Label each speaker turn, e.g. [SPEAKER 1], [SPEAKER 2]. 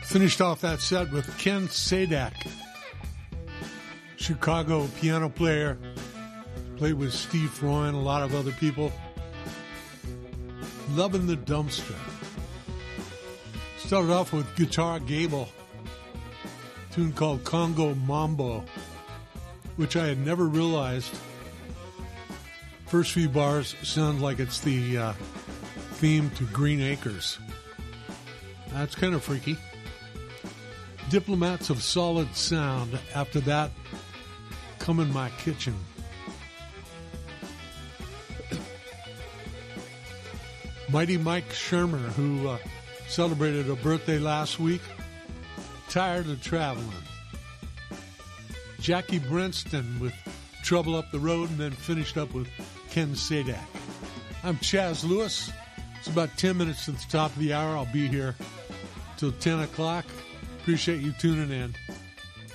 [SPEAKER 1] Finished off that set with Ken Sadak, Chicago piano player. Played with Steve Freund, a lot of other people. Loving the Dumpster. Started off with Guitar Gable, a tune called Congo Mambo, which I had never realized. First few bars sound like it's the theme to Green Acres. That's kind of freaky. Diplomats of Solid Sound. After that, Come in My Kitchen. Mighty Mike Shermer, who celebrated a birthday last week. Tired of Traveling. Jackie Brenston with Trouble Up the Road, and then finished up with Ken Sadak. I'm Chaz Lewis. It's about 10 minutes to the top of the hour. I'll be here till 10 o'clock. Appreciate you tuning in.